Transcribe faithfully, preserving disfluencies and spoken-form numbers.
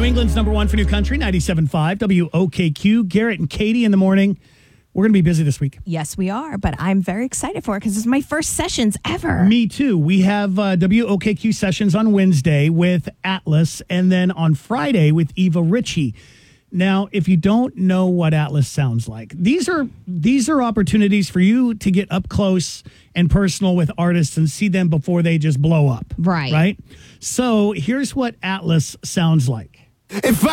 New England's number one for new country, ninety-seven point five W O K Q. Garrett and Katie in the morning. We're going to be busy this week. Yes, we are, but I'm very excited for it because this is my first sessions ever. Me too. We have uh, W O K Q sessions on Wednesday with Atlas, and then on Friday with Eva Ritchie. Now, if you don't know what Atlas sounds like, these are these are opportunities for you to get up close and personal with artists and see them before they just blow up. Right. Right? So here's what Atlas sounds like. If I